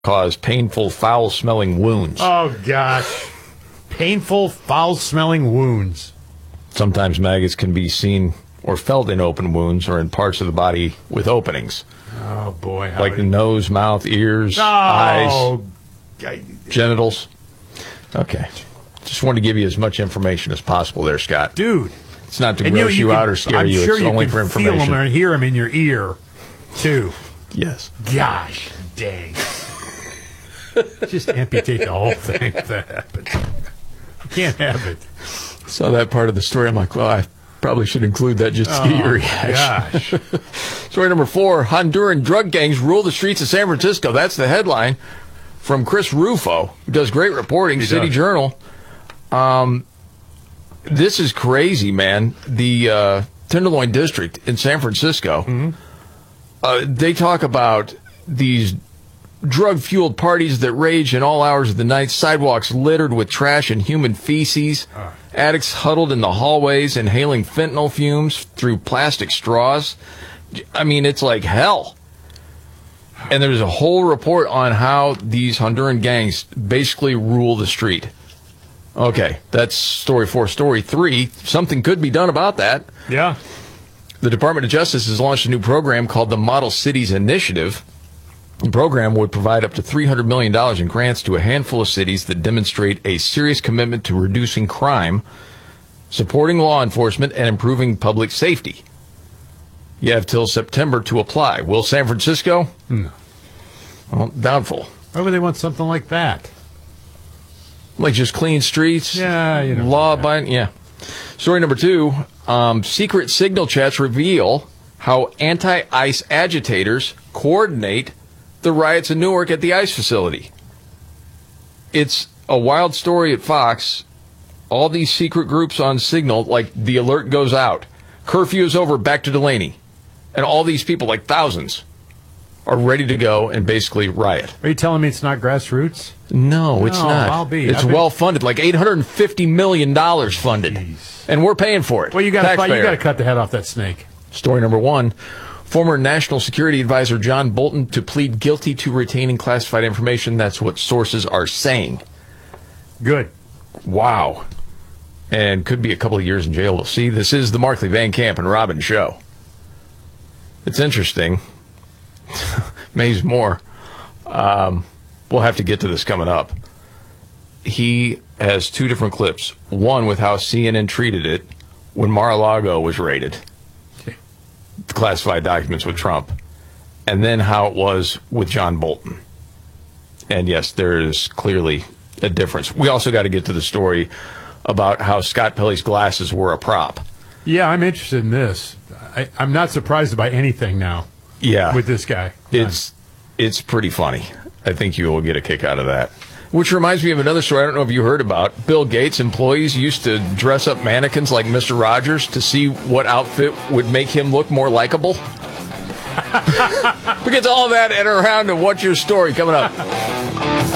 cause painful, foul-smelling wounds. Oh, gosh. Painful, foul-smelling wounds. Sometimes maggots can be seen or felt in open wounds or in parts of the body with openings. Oh, boy. Like the nose, mouth, ears, eyes, genitals. Okay. Just wanted to give you as much information as possible there, Scott. Dude. It's not to gross you out or scare you. Sure, it's only for information. Feel them or hear them in your ear, too. Yes. Gosh, dang. Just amputate the whole thing if that happens. You can't have it. Saw that part of the story. I'm like, well, I probably should include that just to get your reaction. Gosh. Story number 4, Honduran drug gangs rule the streets of San Francisco. That's the headline from Chris Rufo, who does great reporting, City Journal. This is crazy, man. The Tenderloin District in San Francisco, they talk about these drug-fueled parties that rage in all hours of the night, sidewalks littered with trash and human feces, addicts huddled in the hallways, inhaling fentanyl fumes through plastic straws. I mean, it's like hell. And there's a whole report on how these Honduran gangs basically rule the street. Okay, that's story 4. Story 3, something could be done about that. Yeah. The Department of Justice has launched a new program called the Model Cities Initiative. The program would provide up to $300 million in grants to a handful of cities that demonstrate a serious commitment to reducing crime, supporting law enforcement, and improving public safety. You have till September to apply. Will San Francisco? No. Well, doubtful. Why would they want something like that? Like just clean streets? Yeah, you know. Law-abiding? Yeah. Story number 2, secret signal chats reveal how anti-ICE agitators coordinate the riots in Newark at the ICE facility. It's a wild story at Fox. All these secret groups on Signal, like the alert goes out. Curfew is over, back to Delaney. And all these people, like thousands, are ready to go and basically riot. Are you telling me it's not grassroots? No, it's not. I'll be. It's well funded, like $850 million funded. Jeez. And we're paying for it. Well, you got to cut the head off that snake. Story number 1. Former National Security Advisor John Bolton to plead guilty to retaining classified information. That's what sources are saying. Good. Wow. And could be a couple of years in jail. We'll see. This is the Markley, Van Camp, and Robbins Show. It's interesting. May's more. We'll have to get to this coming up. He has 2 different clips. One with how CNN treated it when Mar-a-Lago was raided. The classified documents with Trump. And then how it was with John Bolton. And yes, there is clearly a difference. We also got to get to the story about how Scott Pelley's glasses were a prop. Yeah, I'm interested in this. I'm not surprised by anything now. Yeah. With this guy. It's pretty funny. I think you will get a kick out of that. Which reminds me of another story I don't know if you heard about. Bill Gates' employees used to dress up mannequins like Mr. Rogers to see what outfit would make him look more likable. We get to all that and around to What's Your Story coming up.